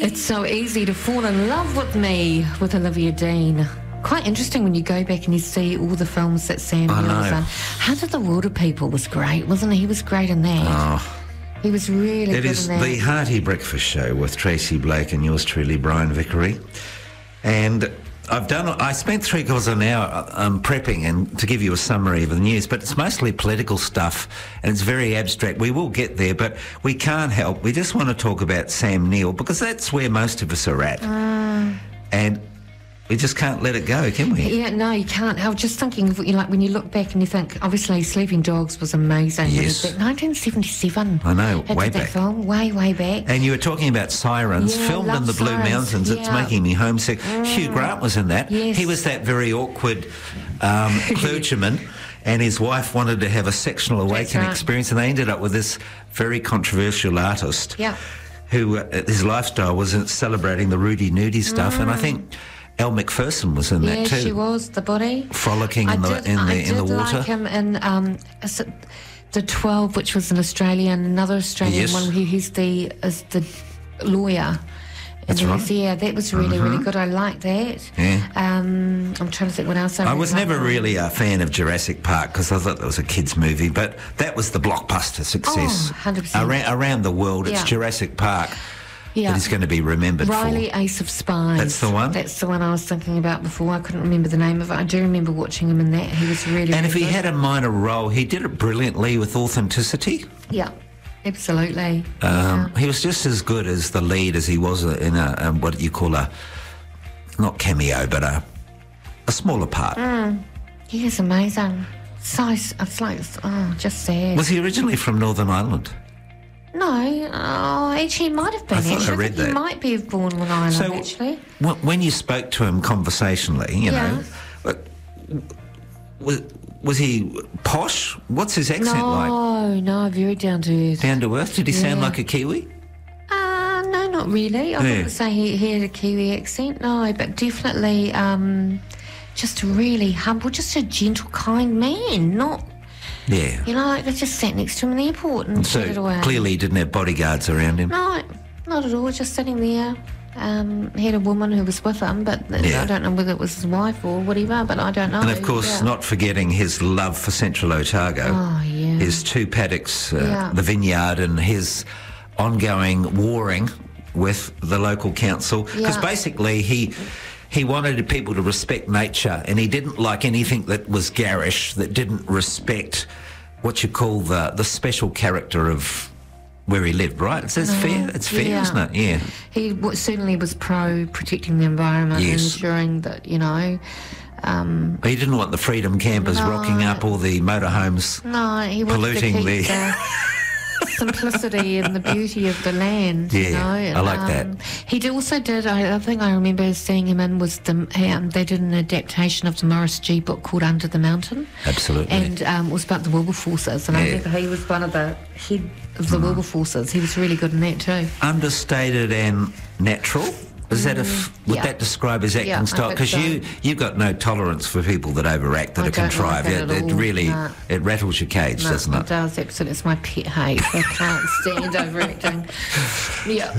It's so easy to fall in love with me with Olivia Dean. Quite interesting when you go back and you see all the films that Sam Neill has done. How Did the Water People was great, wasn't he? He was great in that. Oh, he was really good in that. It is the Hearty Breakfast Show with Tracy Blake and yours truly, Brian Vickery. And I spent 3/4 of an hour prepping and to give you a summary of the news, but it's mostly political stuff and it's very abstract. We will get there, but we can't help. We just want to talk about Sam Neill because that's where most of us are at. And we just can't let it go, can we? Yeah, no, you can't. I was just thinking, when you look back and you think, obviously, Sleeping Dogs was amazing. Yes. 1977. I know, way back. back. Film, way back. And you were talking about Sirens, filmed in the Blue Sirens. Mountains. It's making me homesick. Hugh Grant was in that. Yes. He was that very awkward clergyman, and his wife wanted to have a sexual awakening experience, and they ended up with this very controversial artist who his lifestyle was celebrating the Rudy Nudie stuff, and I think Elle Macpherson was in that too. Yeah, she was, the body. Frolicking in the water. I did like him in The 12, which was an Australian, another Australian one. He's the lawyer. That's right. Yeah, that was really, really good. I liked that. Yeah. I'm trying to think what else I was never really a fan of Jurassic Park because I thought that was a kids' movie, but that was the blockbuster success. 100%. Around the world, it's Jurassic Park. Yeah. That is going to be remembered Riley, for. Ace of Spies. That's the one? That's the one I was thinking about before. I couldn't remember the name of it. I do remember watching him in that. He was really, and really if he good. had a minor role, he did it brilliantly with authenticity. Yeah, absolutely. He was just as good as the lead as he was in a what you call not cameo, but a smaller part. He is amazing. So, it's like, just sad. Was he originally from Northern Ireland? No, actually, he might have been. I thought I read that. He might be born on Ireland, so, actually. When you spoke to him conversationally, you know, was he posh? What's his accent like? No, very down to earth. Down to earth? Did he sound like a Kiwi? No, not really. I wouldn't say he had a Kiwi accent, no, but definitely just really humble, just a gentle, kind man, not... Yeah. You know, like they just sat next to him in the airport and chatted away. Clearly he didn't have bodyguards around him. No, not at all, just sitting there. He had a woman who was with him, but I don't know whether it was his wife or whatever, but I don't know. And of course, not forgetting his love for Central Otago. Oh, yeah. His 2 paddocks, the vineyard, and his ongoing warring with the local council. Because basically he wanted people to respect nature, and he didn't like anything that was garish, that didn't respect what you call the special character of where he lived, right? It's fair. It's fair, isn't it? Yeah. He certainly was pro protecting the environment and ensuring that, you know... he didn't want the freedom campers rocking up all the motorhomes, he wanted polluting to keep the simplicity and the beauty of the land. Yeah, you know? I like that. He also did. I think I remember seeing him in was they did an adaptation of the Morris G book called Under the Mountain. Absolutely. And it was about the Wilberforces, and I remember he was one of the head of the Wilberforces. He was really good in that too. Understated and natural. Is that would that describe his acting style? Because you've got no tolerance for people that overact, that are contrived. It really it rattles your cage, doesn't it? It does, absolutely. It's my pet hate. I can't stand overacting. Yeah.